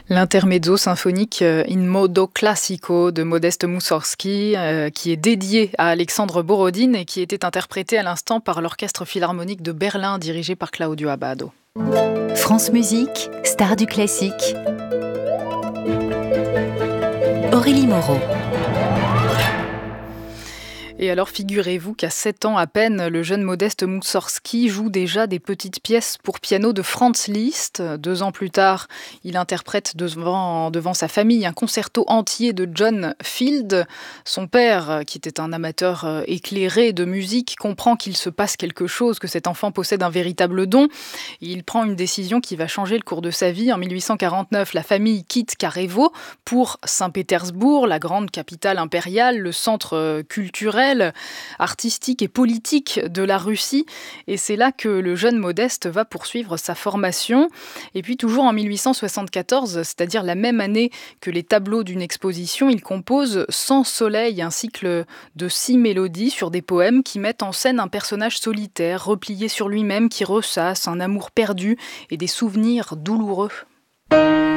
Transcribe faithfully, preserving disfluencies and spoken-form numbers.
L'intermezzo symphonique euh, In modo classico de Modeste Moussorgsky, euh, qui est dédié à Alexandre Borodine et qui était interprété à l'instant par l'Orchestre philharmonique de Berlin dirigé par Claudio Abbado. France Musique, star du classique. Aurélie Moreau. Et alors, figurez-vous qu'à sept ans à peine, le jeune Modeste Moussorgsky joue déjà des petites pièces pour piano de Franz Liszt. Deux ans plus tard, il interprète devant, devant sa famille un concerto entier de John Field. Son père, qui était un amateur éclairé de musique, comprend qu'il se passe quelque chose, que cet enfant possède un véritable don. Il prend une décision qui va changer le cours de sa vie. En mille huit cent quarante-neuf, la famille quitte Karevo pour Saint-Pétersbourg, la grande capitale impériale, le centre culturel, artistique et politique de la Russie. Et c'est là que le jeune Modeste va poursuivre sa formation. Et puis toujours en mille huit cent soixante-quatorze, c'est-à-dire la même année que les tableaux d'une exposition, il compose Sans soleil, un cycle de six mélodies sur des poèmes qui mettent en scène un personnage solitaire, replié sur lui-même, qui ressasse un amour perdu et des souvenirs douloureux.